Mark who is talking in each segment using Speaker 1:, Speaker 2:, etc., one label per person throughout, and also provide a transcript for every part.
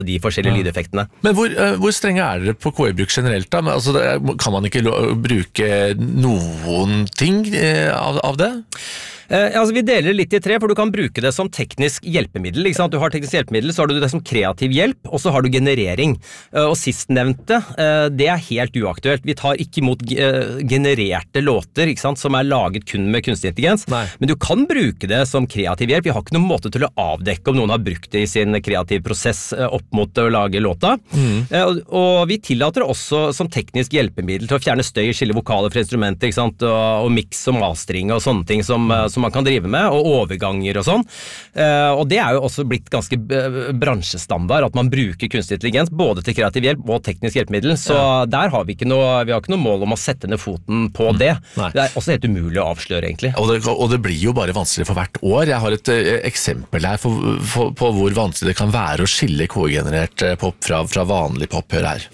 Speaker 1: de forskjellige lydeffektene.
Speaker 2: Men hvor strenge dere på KI-bruk generelt da? Men, altså, kan man ikke bruke noen ting av det?
Speaker 1: Altså vi deler det litt i tre, for du kan bruke det som teknisk hjelpemiddel, ikke sant? Du har teknisk hjelpemiddel, så har du det som kreativ hjelp, og så har du generering. Og sistnevnte, det helt uaktuelt. Vi tar ikke imot genererte låter, ikke sant? Som laget kun med kunstig intelligens, men du kan bruke det som kreativ hjelp. Vi har ikke noen måte til å avdekke om noen har brukt det i sin kreative prosess opp mot å lage låta. Og vi tillater det også som teknisk hjelpemiddel til å fjerne støy, skille vokaler fra instrumenter, ikke sant? Og mix og mastering og sånne ting som man kan drive med, og overganger og sånn. Og det jo også blitt ganske bransjestandard, at man bruker kunstig intelligens både til kreativ hjelp og teknisk hjelpemiddel, så der har vi har ikke noe mål om å sette ned foten på det. Det også helt umulig å avsløre, egentlig.
Speaker 2: Og det blir jo bare vanskelig for hvert år. Jeg har et eksempel her på hvor vanskelig det kan være å skille KI-generert pop fra vanlig pop. Hør her.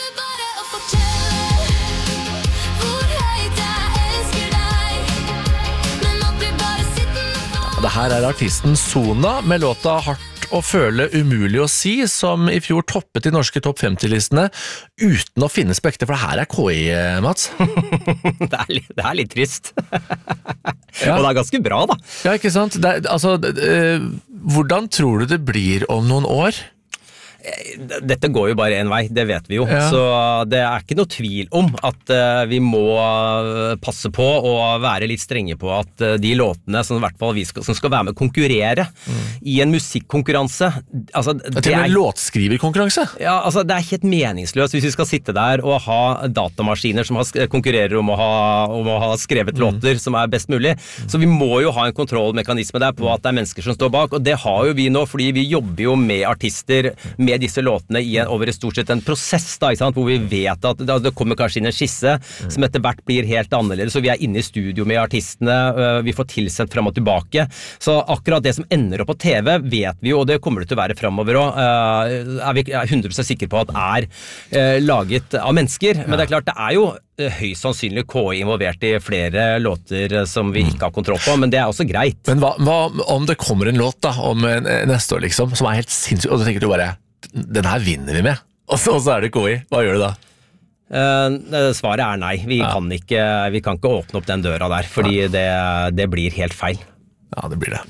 Speaker 2: Det her artisten Sona med låta Hardt å føle umulig å si, som i fjor toppet de norske topp 50-listene uten å finne spekter, for det her KI, Mats.
Speaker 1: det litt trist. Og det ganske bra, da.
Speaker 2: Ja, ikke sant? Hvordan tror du det blir om noen år?
Speaker 1: Dette går jo bare en vei, det vet vi jo. Så det ikke noe tvil om at vi må passe på og være litt strenge på at de låtene som i hvert fall som skal være med å konkurrere i en musikkonkurranse, altså
Speaker 2: det en låtskriverkonkurranse?
Speaker 1: Ja, altså det helt meningsløst hvis vi skal sitte der og ha datamaskiner som konkurrerer om å ha skrevet låter som best mulig. Så vi må jo ha en kontrollmekanisme der på at det mennesker som står bak, og det har jo vi nå, fordi vi jobber jo med artister med disse låtene over stort sett en prosess da, ikke sant? Hvor vi vet at det kommer kanskje inn en skisse som etter hvert blir helt annerledes, så vi inne i studio med artistene, vi får tilsendt frem og tilbake, så akkurat det som ender opp på TV vet vi jo, og det kommer det til å være fremover også, vi 100% sikre på at laget av mennesker, men det klart det jo høyst sannsynlig KI involvert i flere låter som vi ikke har kontroll på, men det også greit.
Speaker 2: Men hva om det kommer en låt da, om neste år liksom, som helt sinnssykt, og så tenker du bare den her vinner vi med, og så det KI. Hva gjør du da?
Speaker 1: Svaret nei. Vi kan ikke åpne opp den døra der, fordi det blir helt feil.
Speaker 2: Ja, det blir det.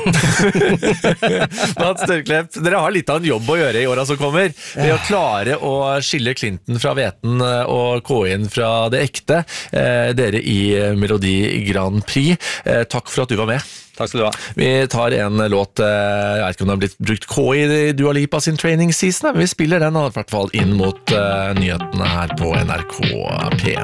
Speaker 2: Mats Tørklepp, dere har litt av en jobb å gjøre i årene som kommer ved å klare å skille Clinton fra veten og KI-en fra det ekte, dere i Melodi Grand Prix. Takk for at du var med.
Speaker 1: Takk skal du ha.
Speaker 2: Vi tar en låt, jeg vet ikke om det har blitt brukt KI i Dua Lipa sin training season, men vi spiller den i hvert fall inn mot nyhetene her på NRK P1.